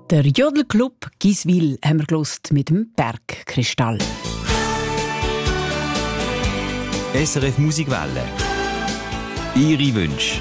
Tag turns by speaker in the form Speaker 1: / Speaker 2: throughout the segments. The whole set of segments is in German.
Speaker 1: Der Jodelclub Giswil haben wir gehört mit dem Bergkristall.
Speaker 2: SRF Musikwelle. Ihre Wünsche.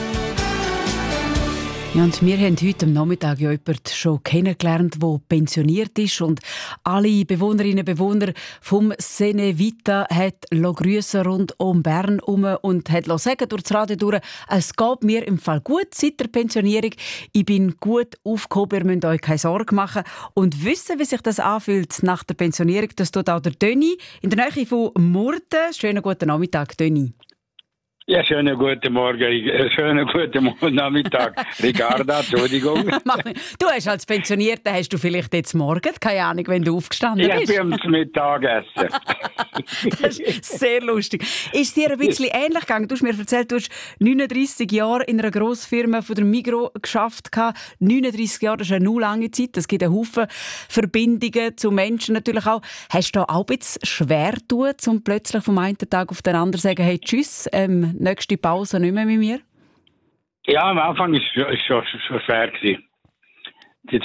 Speaker 1: Ja, und wir haben heute am Nachmittag ja jemanden schon kennengelernt, der pensioniert ist und alle Bewohnerinnen und Bewohner vom Sene Vita hat grüssen rund um Bern herum und hat sagen durch das Radio durch, es geht mir im Fall gut seit der Pensionierung. Ich bin gut aufgehoben, ihr müsst euch keine Sorgen machen. Und wissen, wie sich das anfühlt nach der Pensionierung, das tut auch der Döni in der Nähe von Murten. Schönen guten Nachmittag, Döni.
Speaker 3: Ja, schönen guten Morgen, schönen guten Nachmittag. Ricarda, Entschuldigung.
Speaker 1: Du hast als Pensionierter, hast du vielleicht jetzt morgen, keine Ahnung, wenn du aufgestanden bist?
Speaker 3: Ich bin am Mittagessen.
Speaker 1: Das ist sehr lustig. Ist dir ein bisschen ähnlich gegangen? Du hast mir erzählt, du hast 39 Jahre in einer Grossfirma von der Migros geschafft. 39 Jahre, das ist eine lange Zeit. Es gibt einen Haufen Verbindungen zu Menschen natürlich auch. Hast du da auch ein bisschen schwer getan, um plötzlich vom einen Tag auf den anderen zu sagen, hey, tschüss, nächste Pause nicht mehr mit mir?
Speaker 3: Ja, am Anfang war es schon schwer gewesen. Die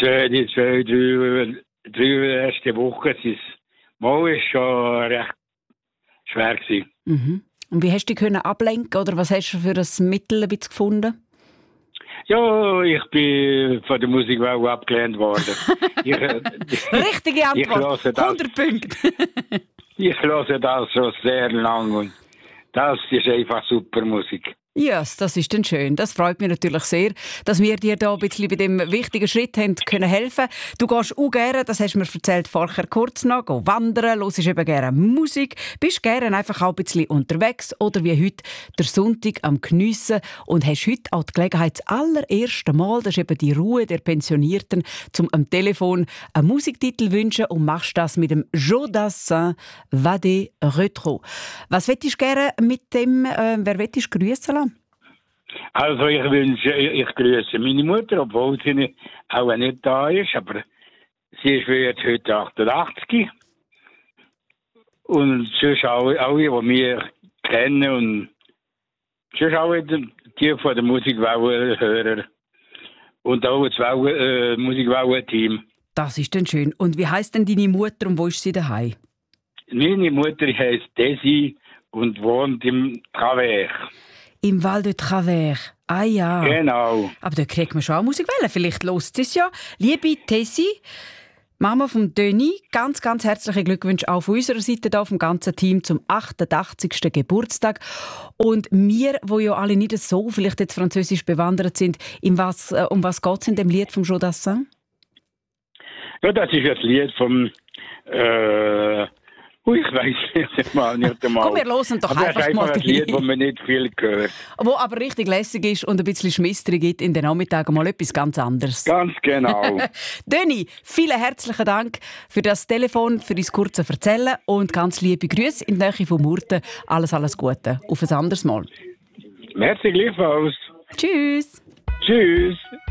Speaker 3: drei ersten Wochen ist schon recht schwer gewesen.
Speaker 1: Mhm. Und wie hast du dich ablenken oder was hast du für ein Mittel ein bisschen gefunden?
Speaker 3: Ja, ich bin von der Musikwelle abgelehnt worden.
Speaker 1: Richtige Antwort, 100 Punkte.
Speaker 3: Ich höre das schon sehr lang und das ist einfach super Musik.
Speaker 1: Ja, yes, das ist dann schön. Das freut mich natürlich sehr, dass wir dir da ein bisschen bei dem wichtigen Schritt haben können helfen. Du gehst auch gerne, das hast du mir erzählt vorher kurz noch, wandern, hörst eben gerne Musik, bist gerne einfach auch ein bisschen unterwegs oder wie heute der Sonntag am Geniessen und hast heute auch die Gelegenheit, das allererste Mal, das ist eben die Ruhe der Pensionierten, zum am Telefon einen Musiktitel wünschen und machst das mit dem Jodassin Vade Retro. Was möchtest du gerne mit dem, wer möchtest du grüssen lassen?
Speaker 3: Also ich grüße meine Mutter, obwohl sie auch nicht da ist, aber sie ist jetzt heute 88. Und sonst alle, die wir kennen und sonst auch die von der Musikwelle-Hörer und auch das Musikwelle-Team.
Speaker 1: Das ist dann schön. Und wie heisst denn deine Mutter und wo ist sie daheim?
Speaker 3: Meine Mutter heisst Desi und wohnt im Travers.
Speaker 1: Im Val de Travers. Ah ja.
Speaker 3: Genau.
Speaker 1: Aber da kriegt man schon auch Musikwelle. Vielleicht hört es ja. Liebe Tessi, Mama vom Döni, ganz, ganz herzliche Glückwünsche auch von unserer Seite, da vom ganzen Team zum 88. Geburtstag. Und wir, die ja alle nicht so vielleicht jetzt französisch bewandert sind, um was geht es in dem Lied vom Jodassin?
Speaker 3: Ja, das ist das Lied vom ich weiss nicht einmal.
Speaker 1: Komm, wir hören doch
Speaker 3: aber
Speaker 1: einfach
Speaker 3: mal.
Speaker 1: Das ist
Speaker 3: ein Lied, das man nicht viel hört.
Speaker 1: Wo aber richtig lässig ist und ein bisschen Schmistrig gibt in den Nachmittag mal etwas ganz anderes.
Speaker 3: Ganz genau.
Speaker 1: Döni, vielen herzlichen Dank für das Telefon, für dein kurze Erzählen und ganz liebe Grüße in der Nähe von Murten. Alles Gute. Auf ein anderes Mal.
Speaker 3: Merci gleichfalls.
Speaker 1: Tschüss.
Speaker 3: Tschüss.